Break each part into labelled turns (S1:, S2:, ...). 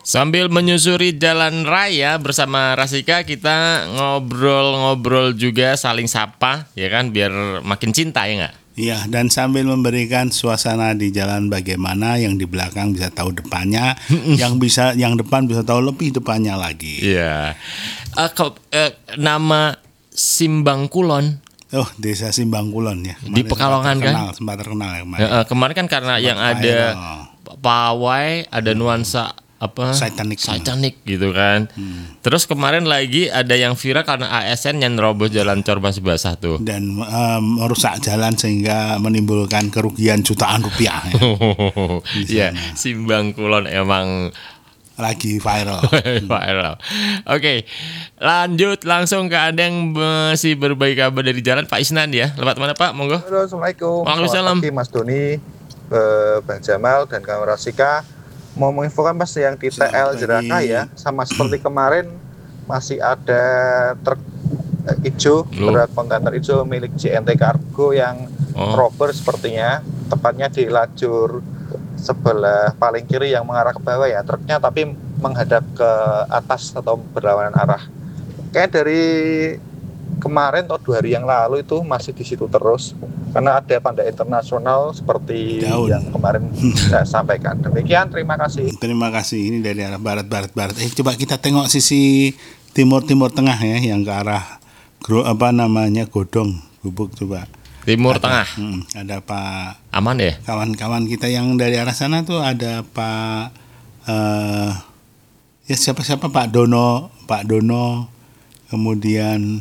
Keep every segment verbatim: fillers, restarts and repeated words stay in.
S1: Sambil menyusuri jalan raya bersama Rasika, kita ngobrol-ngobrol juga, saling sapa, ya kan, biar makin cinta, ya nggak?
S2: Iya, dan sambil memberikan suasana di jalan bagaimana, yang di belakang bisa tahu depannya, yang bisa, yang depan bisa tahu lebih depannya lagi.
S1: Iya. Uh, ke, uh, nama Simbang Kulon.
S2: Oh, desa Simbang Kulon ya.
S1: Di Pekalongan kan?
S2: Sempat terkenal ya kemarin.
S1: Ya, uh, kemarin kan karena sempat yang ada pawai, ada nuansa apa
S2: Satanic,
S1: Satanic gitu kan. Hmm. Terus kemarin lagi ada yang viral karena A S N yang nerobos jalan Cor Masih Basah tuh.
S2: Dan um, merusak jalan sehingga menimbulkan kerugian jutaan rupiah.
S1: Ya,
S2: ya,
S1: Simbang Kulon emang
S2: lagi viral.
S1: viral. Oke, lanjut langsung ke ada yang masih berbagi kabar dari jalan, Pak Isnan ya. Lewat mana Pak? Monggo.
S3: Halo, Assalamualaikum.
S1: Waalaikumsalam.
S3: Selamat pagi Mas Doni, Bang Jamal dan kawan Rasika. Mau menginfokan Mas yang di T L Jeraka ya, sama seperti kemarin masih ada truk eh, hijau, berat kontainer hijau milik J N T Cargo yang oh. rober sepertinya, tepatnya di lajur sebelah paling kiri yang mengarah ke bawah ya, truknya tapi menghadap ke atas atau berlawanan arah. Kayak dari kemarin atau dua hari yang lalu itu masih di situ terus, karena ada panda internasional seperti Daun. yang kemarin saya sampaikan. Demikian, terima kasih.
S2: Terima kasih. Ini dari arah barat barat barat. Eh coba kita tengok sisi timur timur tengah ya, yang ke arah gro, apa namanya Godong, Gubuk coba.
S1: Timur
S2: ada,
S1: tengah.
S2: Hmm, ada Pak.
S1: Aman ya.
S2: Kawan-kawan kita yang dari arah sana tuh ada Pak. Uh, ya siapa-siapa Pak Dono, Pak Dono, kemudian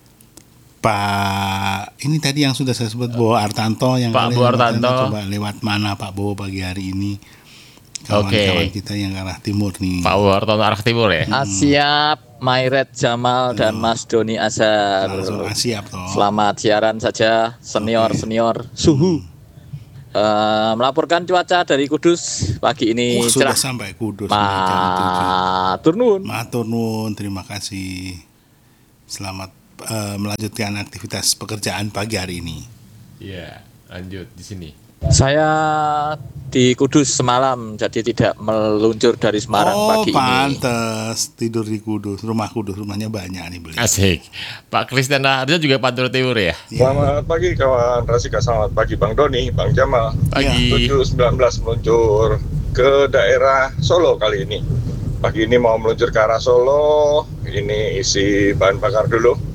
S2: Pak ini tadi yang sudah saya sebut Bowo Artanto, yang
S1: Pak Bowo Artanto.
S2: Coba lewat mana Pak Bowo pagi hari ini, kawan-kawan okay. kita yang arah timur nih.
S1: Pak Bowo Artanto arah timur ya.
S4: Hmm. Siap, Mairet Jamal dan oh. Mas Doni Azhar.
S2: Siap toh.
S4: Selamat siaran saja senior okay. senior suhu. Hmm. Uh, melaporkan cuaca dari Kudus pagi ini
S2: oh, sudah
S4: cerah.
S2: Sampai Kudus.
S4: Matur nuwun.
S2: Matur nuwun, terima kasih. Selamat Uh, melanjutkan aktivitas pekerjaan pagi hari ini.
S1: Iya, lanjut di sini.
S4: Saya di Kudus semalam, jadi tidak meluncur dari Semarang
S2: oh,
S4: pagi
S2: pantes. ini. Oh, pantes tidur di Kudus. Rumah Kudus, rumahnya banyak nih beli.
S1: Asik. Pak Kristen Raharjo juga pantur timur ya?
S5: Selamat pagi kawan Rasika, selamat pagi Bang Doni, Bang Jamal.
S1: Pagi.
S5: tujuh sembilan belas meluncur ke daerah Solo kali ini. Pagi ini mau meluncur ke arah Solo. Ini isi bahan bakar dulu.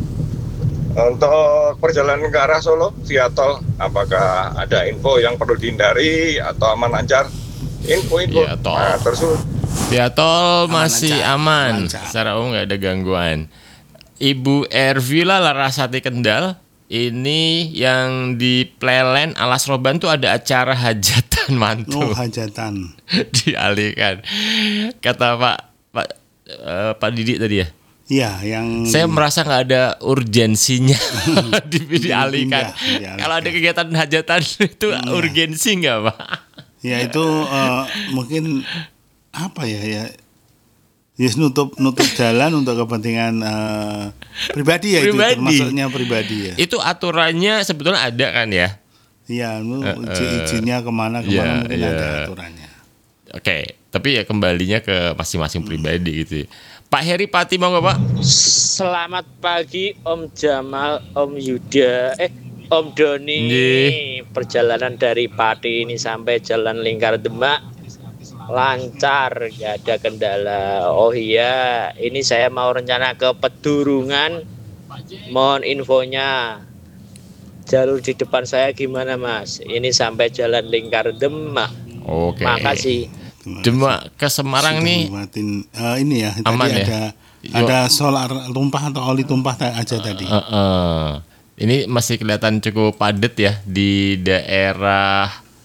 S5: Untuk perjalanan ke arah Solo via tol, apakah ada info yang perlu dihindari atau aman lancar? Info-info.
S1: Via tol.
S5: Nah, terus
S1: via tol masih aman,
S2: lancar.
S1: Secara umum nggak ada gangguan. Ibu Ervila Larasati Kendal, ini yang di Plelen Alas Roban tuh ada acara hajatan mantu.
S2: Oh, hajatan.
S1: Dialihkan. Kata Pak Pak uh, Pak Didi tadi ya.
S2: Iya, yang
S1: saya merasa nggak ada urgensinya dialihkan. Kalau ada kegiatan hajatan itu ya. Urgensi nggak Pak?
S2: Ya itu uh, mungkin apa ya ya, yes, nutup nutup jalan untuk kepentingan uh, pribadi ya, pribadi. Itu termasuknya pribadi ya.
S1: Itu aturannya sebetulnya ada kan ya?
S2: Iya, nu
S1: uh,
S2: izinnya kemana kemana
S1: yeah,
S2: mungkin
S1: yeah.
S2: ada aturannya.
S1: Oke, okay. Tapi ya kembalinya ke masing-masing pribadi gitu. Pak Heri Pati mau nggak Pak?
S6: Selamat pagi Om Jamal, Om Yuda, eh Om Doni.
S1: Nih.
S6: Perjalanan dari Pati ini sampai Jalan Lingkar Demak lancar, nggak ada kendala. Oh iya, ini saya mau rencana ke Pedurungan. Mohon infonya. Jalur di depan saya gimana Mas? Ini sampai Jalan Lingkar Demak.
S1: Oke.
S6: Makasih.
S1: Demak ke Semarang nih
S2: uh, ini ya
S1: aman
S2: tadi
S1: ya?
S2: ada Yo. ada solar tumpah atau oli tumpah aja uh, tadi.
S1: Uh, uh. Ini masih kelihatan cukup padat ya di daerah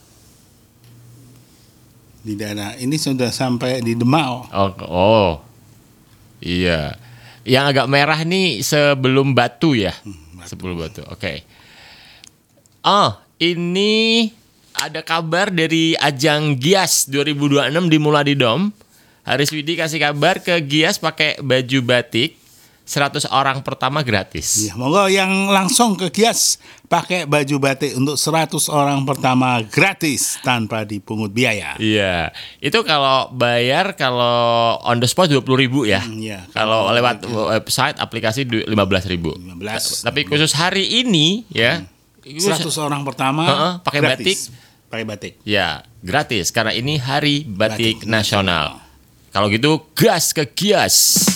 S2: di daerah ini sudah sampai di Demak.
S1: Oh, oh. Iya. Yang agak merah nih sebelum Batu ya. Hmm, Batu. Sebelum Batu. Oke. Okay. Oh, ini ada kabar dari ajang Gias dua ribu dua puluh enam di Muladidom. Haris Widi kasih kabar ke Gias pakai baju batik. seratus orang pertama gratis.
S2: Ya, monggo yang langsung ke Gias pakai baju batik untuk seratus orang pertama gratis tanpa dipungut biaya.
S1: Iya, itu kalau bayar kalau on the spot dua puluh ribu ya.
S2: Hmm, ya,
S1: kalau
S2: kalau
S1: lewat
S2: gitu.
S1: website aplikasi lima belas ribu.
S2: lima belas.
S1: Tapi khusus hari ini ya,
S2: seratus orang pertama
S1: Heeh, pakai
S2: gratis.
S1: batik.
S2: Pakai batik.
S1: Ya, gratis karena ini Hari Batik,
S2: Batik
S1: Nasional. Kalau gitu gas ke Gias.